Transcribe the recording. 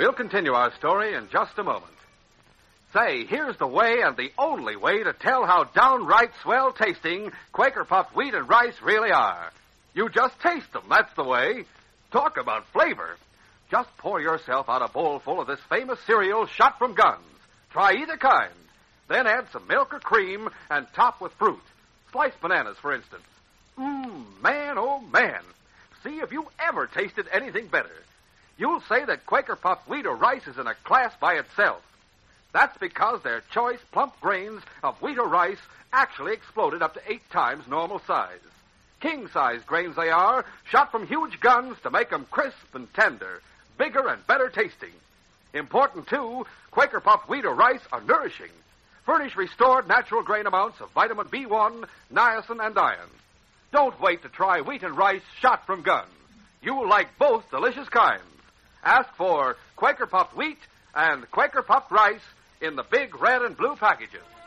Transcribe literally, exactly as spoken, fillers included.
We'll continue our story in just a moment. Say, here's the way and the only way to tell how downright swell tasting Quaker Puffed wheat and rice really are. You just taste them, that's the way. Talk about flavor. Just pour yourself out a bowl full of this famous cereal shot from guns. Try either kind. Then add some milk or cream and top with fruit. Sliced bananas, for instance. Mmm, man, oh, man. See if you ever tasted anything better. You'll say that Quaker Puffed wheat or rice is in a class by itself. That's because their choice, plump grains of wheat or rice actually exploded up to eight times normal size. King-size grains they are, shot from huge guns to make them crisp and tender, bigger and better tasting. Important, too, Quaker Puffed wheat or rice are nourishing. Furnish restored natural grain amounts of vitamin B one, niacin, and iron. Don't wait to try wheat and rice shot from guns. You'll like both delicious kinds. Ask for Quaker Puffed wheat and Quaker Puffed rice in the big red and blue packages.